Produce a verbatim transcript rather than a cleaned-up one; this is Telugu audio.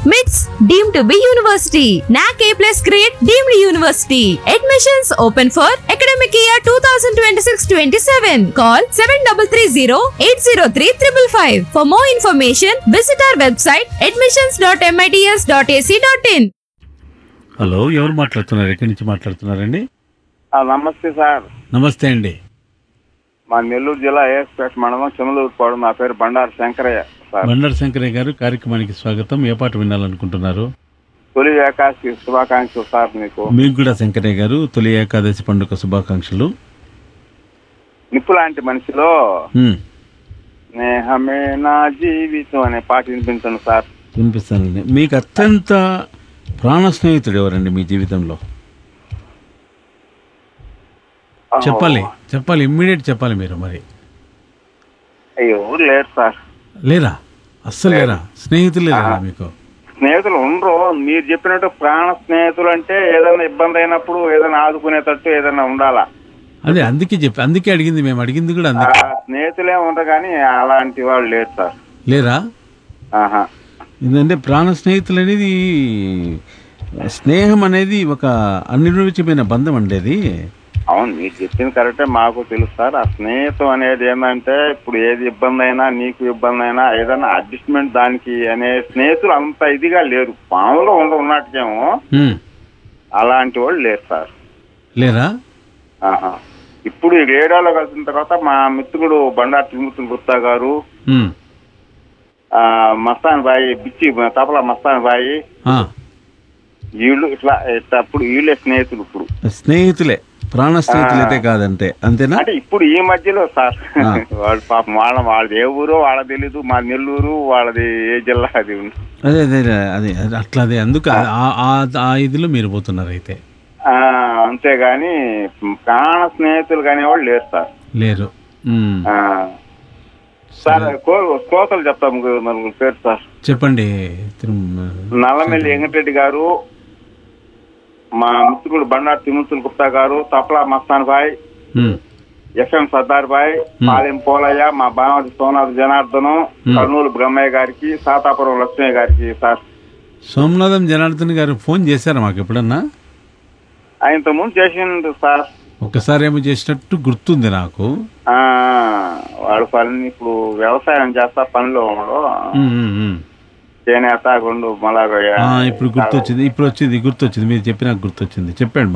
MITS deemed to be university. N A C A plus grade deemed university. Admissions open for academic year twenty twenty-six twenty-seven. Call seven three three zero eight zero three five five five. For more information, visit our website admissions dot mits dot a c dot in. Hello, ఎవరు మాట్లాడుతున్నారు? ఎక్కడి నుంచి మాట్లాడుతున్నారండి? ఆ, నమస్తే సార్. నమస్తే అండి. మా నెల్లూరు జిల్లా ఏఎస్పేట మండలం చంద్రూరుపాడు. నా పేరు బండారు శంకరయ్య సార్. బండారు శంకరయ్య గారు, కార్యక్రమానికి స్వాగతం. ఏ పాట వినాలనుకుంటున్నారు? తొలి ఏకాదశి శుభాకాంక్షలు సార్ మీకు. మీకు కూడా శంకరయ్య గారు తొలి ఏకాదశి పండుగ శుభాకాంక్షలు. నిప్పు లాంటి మనిషిలో హ్మ్, స్నేహమే నా జీవితం అనే పాట వినిపించండి సార్. వినిపిస్తానండి. మీకు అత్యంత ప్రాణ స్నేహితుడు ఎవరండి మీ జీవితంలో? చెప్పాలి చెప్పాలి ఇమ్మీడియట్ చెప్పాలి మీరు. మరి అయ్యో లేరు సార్. లేరా? అస్సలు లేరా? స్నేహితులు లేరా మీకు? స్నేహితులు ఉండరు. మీరు చెప్పినట్టు ప్రాణ స్నేహితులు అంటే ఏదైనా ఇబ్బంది అయినప్పుడు ఏదైనా ఆదుకునేటట్టు ఏదైనా ఉండాలా. అదే అందుకే చెప్పి అందుకే అడిగింది. మేము అడిగింది కూడా ఆ, అందుకే. స్నేహితులే ఉండరు కానీ అలాంటి వాళ్ళు లేరు సార్. లేరా? ఆహా. ఎందుకంటే ప్రాణ స్నేహితులు అనేది, స్నేహం అనేది ఒక అనిర్వచనమైన బంధం అండి అది. అవును, మీరు చెప్పింది కరెక్టే. మాకు తెలుసు సార్. ఆ స్నేహితం అనేది ఏంటంటే ఇప్పుడు ఏది ఇబ్బంది అయినా నీకు ఇబ్బంది అయినా ఏదైనా అడ్జస్ట్మెంట్ దానికి అనే స్నేహితులు అంత ఇదిగా లేరు. మామూలుగా ఉండ ఉన్నట్టుకేమో హ్మ్. అలాంటి వాళ్ళు లేరు సార్. లేరా? ఆహా. ఇప్పుడు ఈ రేడియోలో కలిసిన తర్వాత మా మిత్రుడు బండారు తిరుమూర్తి గుప్తా గారు, హ్మ్. ఆ, మస్తాన్ బాయి బిచ్చి తపలా మస్తాన్ బాయి, ఆ. వీళ్ళు ఇట్లా ఇట్లా అప్పుడు వీళ్ళే స్నేహితులు. ఇప్పుడు స్నేహితులే, ప్రాణ స్నేహితులు అయితే కాదంటే, అంతేనా? అంటే ఇప్పుడు ఈ మధ్యలో సార్ వాళ్ళు పాపం వాళ్ళ వాళ్ళది ఏ ఊరో వాళ్ళకి తెలీదు. మా నెల్లూరు వాళ్ళది ఏ జిల్లా అది ఉంది. అదే అదే అదే అదే అట్లా అదే అందుకు ఆ- ఆ- ఆ ఇదిలో మీరు పోతున్నారు అయితే. ఆ, అంతేగాని ప్రాణ స్నేహితులు కానీ వాళ్ళు లేరు సార్. లేరు. హ్మ్. ఆ, సార్ కో- కోతలు చెప్తాము నలుగురు పేరు సార్. చెప్పండి. తిరుమ- నల్లమెల్లి వెంకటరెడ్డి గారు, మా మిత్రుడు బండారు తిరుమూర్తులు గుప్తా గారు, తపలా మస్తాన్ భాయ్, హ్మ్. ఎఫ్ఎం సర్దార్ భాయ్, పాలెం పోలయ్య, మా బామతి సోమనాథ్ జనార్దనం, కర్నూలు బ్రహ్మయ్య గారికి, సాతాపురం లక్ష్మయ్య గారికి సార్. సోమనాథం జనార్దన్ గారు ఫోన్ చేశారా మాకు ఎప్పుడన్నా? ఆయనతో ముందు చేసిండు సార్. ఒక్కసారి ఏమో చేసినట్టు గుర్తుంది నాకు. ఆ, వాడు పని ఇప్పుడు వ్యవసాయం చేస్తా పనిలో ఉన్నాడు. హ్మ్, హ్మ్, హ్మ్. చేనేత గుండు మళ్ళా ఆ, ఇప్పుడు గుర్తొచ్చింది. ఇప్పుడు వచ్చింది గుర్తొచ్చింది. మీరు చెప్పినాక గుర్తొచ్చింది. చెప్పండి.